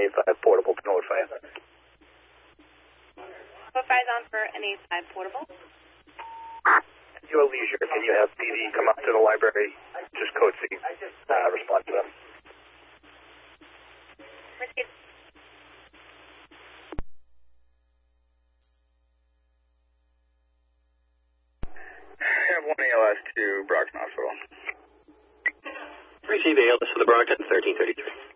N85 portable to notify you. What fire's on for N85 portable? At your leisure, can you have PD come up to the library, just code C, respond to them. Received. I have 1 ALS to Brockton Hospital. Receive ALS for the Brockton, 1333.